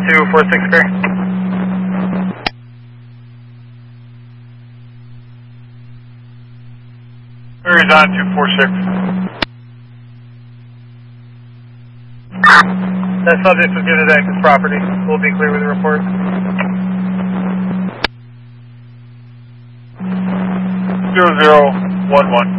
246 clear. Aries on 246. That subject was given to access property. We'll be clear with the report. 0011.